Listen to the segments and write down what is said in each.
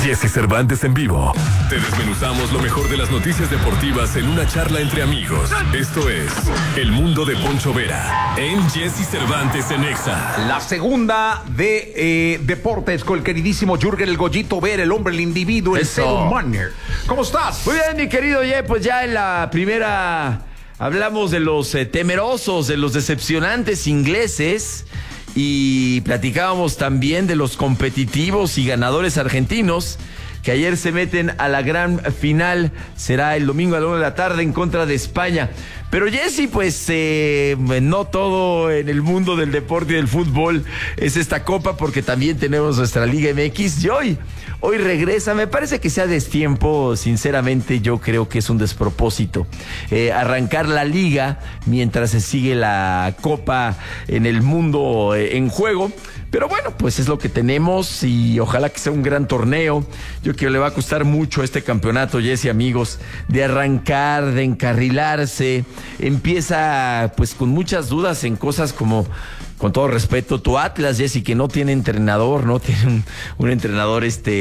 Jesse Cervantes en vivo. Te desmenuzamos lo mejor de las noticias deportivas en una charla entre amigos. Esto es El Mundo de Poncho Vera en Jesse Cervantes en Exa. La segunda de deportes con el queridísimo Jürgen el Goyito Vera, el hombre, el individuo, el ser humano. ¿Cómo estás? Muy bien, mi querido Ye, pues ya en la primera hablamos de los temerosos, de los decepcionantes ingleses y platicábamos también de los competitivos y ganadores argentinos que ayer se meten a la gran final. Será el domingo a la 1 de la tarde en contra de España. Pero Jesse, pues no todo en el mundo del deporte y del fútbol es esta copa, porque también tenemos nuestra Liga MX y hoy regresa. Me parece que sea destiempo, sinceramente yo creo que es un despropósito arrancar la liga mientras se sigue la copa en el mundo en juego. Pero bueno, pues es lo que tenemos y ojalá que sea un gran torneo. Yo creo que le va a costar mucho este campeonato, Jesse, amigos, de arrancar, de encarrilarse. Empieza pues con muchas dudas en cosas como, con todo respeto, tu Atlas, Jesse, que no tiene entrenador, no tiene un entrenador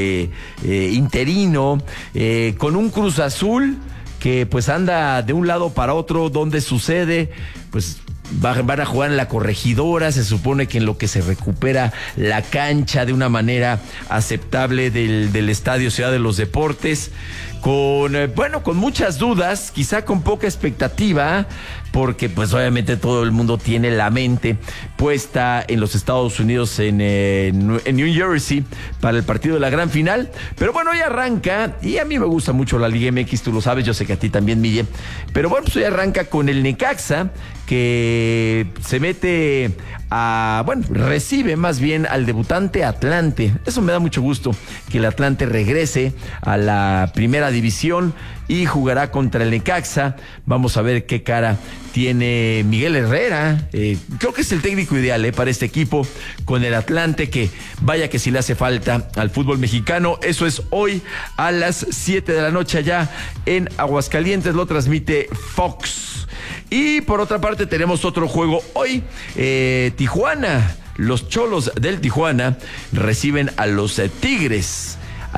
interino, con un Cruz Azul que pues anda de un lado para otro. Donde sucede, pues van a jugar en la Corregidora. Se supone que en lo que se recupera la cancha de una manera aceptable del Estadio Ciudad de los Deportes, con muchas dudas, quizá con poca expectativa, porque pues obviamente todo el mundo tiene la mente puesta en los Estados Unidos, en New Jersey, para el partido de la gran final. Pero bueno, hoy arranca, y a mí me gusta mucho la Liga MX, tú lo sabes, yo sé que a ti también, Miguel. Pero bueno, pues hoy arranca con el Necaxa, que se mete recibe más bien al debutante Atlante. Eso me da mucho gusto, que el Atlante regrese a la primera división y jugará contra el Necaxa. Vamos a ver qué cara tiene Miguel Herrera. Creo que es el técnico ideal para este equipo, con el Atlante, que vaya que si le hace falta al fútbol mexicano. Eso es hoy a las 7 de la noche allá en Aguascalientes. Lo transmite Fox. Y por otra parte tenemos otro juego hoy. Tijuana, los Cholos del Tijuana reciben a los Tigres.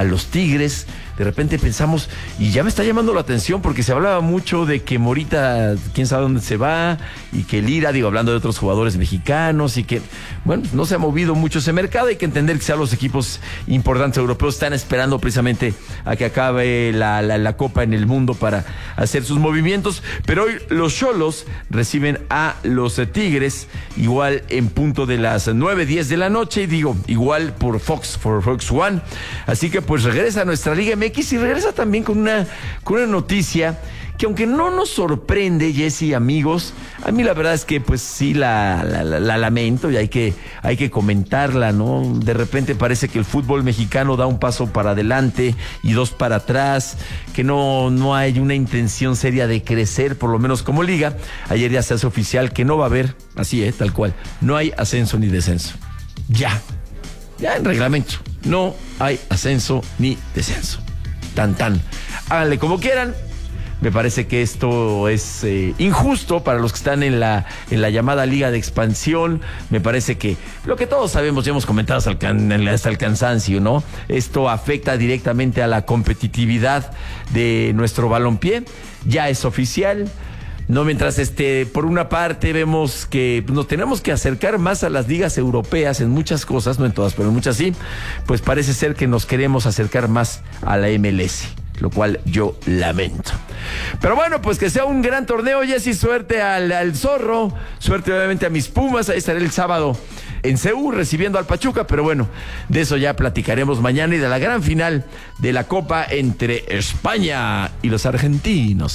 De repente pensamos, y ya me está llamando la atención, porque se hablaba mucho de que Morita, quién sabe dónde se va, y que Lira, hablando de otros jugadores mexicanos, y que, no se ha movido mucho ese mercado. Hay que entender que los equipos importantes europeos están esperando precisamente a que acabe la Copa en el mundo para hacer sus movimientos. Pero hoy los Cholos reciben a los Tigres, igual en punto de las 9:10 de la noche, y igual por Fox One. Así que pues regresa a nuestra Liga MX y regresa también con una noticia que, aunque no nos sorprende, Jesse, amigos, a mí la verdad es que pues sí la lamento, y hay que comentarla, ¿no? De repente parece que el fútbol mexicano da un paso para adelante y dos para atrás, que no hay una intención seria de crecer, por lo menos como liga. Ayer ya se hace oficial que no va a haber, así tal cual, no hay ascenso ni descenso. Ya en reglamento no hay ascenso ni descenso. Tan. Háganle como quieran. Me parece que esto es injusto para los que están en la llamada Liga de Expansión. Me parece que lo que todos sabemos, ya hemos comentado hasta el cansancio, ¿no? Esto afecta directamente a la competitividad de nuestro balompié. Ya es oficial. No, mientras por una parte vemos que nos tenemos que acercar más a las ligas europeas en muchas cosas, no en todas, pero en muchas sí, pues parece ser que nos queremos acercar más a la MLS, lo cual yo lamento. Pero bueno, pues que sea un gran torneo, Jesse. Suerte al Zorro, suerte obviamente a mis Pumas. Ahí estaré el sábado en Seúl recibiendo al Pachuca, pero bueno, de eso ya platicaremos mañana, y de la gran final de la Copa entre España y los argentinos.